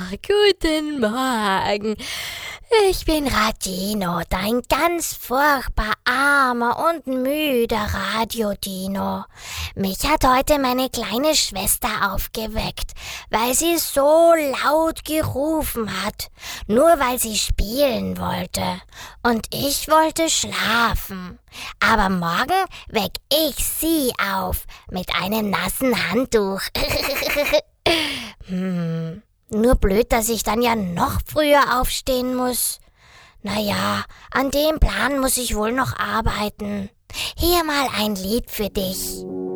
Guten Morgen. Ich bin Radino, dein ganz furchtbar armer und müder Radiodino. Mich hat heute meine kleine Schwester aufgeweckt, weil sie so laut gerufen hat, nur weil sie spielen wollte. Und ich wollte schlafen. Aber morgen weck ich sie auf mit einem nassen Handtuch. Nur blöd, dass ich dann ja noch früher aufstehen muss. Naja, an dem Plan muss ich wohl noch arbeiten. Hier mal ein Lied für dich.